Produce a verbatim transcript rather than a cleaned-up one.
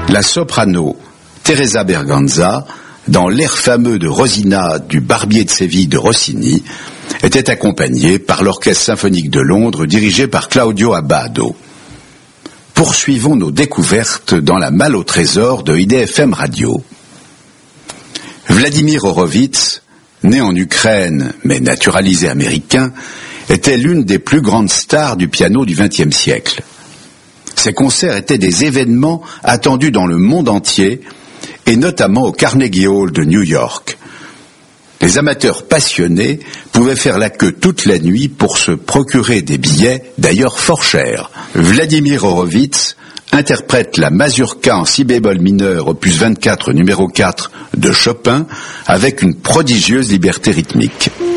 La soprano Teresa Berganza, dans l'air fameux de Rosina du Barbier de Séville de Rossini, était accompagnée par l'Orchestre symphonique de Londres dirigé par Claudio Abbado. Poursuivons nos découvertes dans la malle au trésor de I D F M Radio. Vladimir Horowitz, né en Ukraine mais naturalisé américain, était l'une des plus grandes stars du piano du vingtième siècle. Ses concerts étaient des événements attendus dans le monde entier et notamment au Carnegie Hall de New York. Les amateurs passionnés pouvaient faire la queue toute la nuit pour se procurer des billets, d'ailleurs fort chers. Vladimir Horowitz interprète la mazurka en si bémol mineur opus vingt-quatre numéro quatre de Chopin avec une prodigieuse liberté rythmique.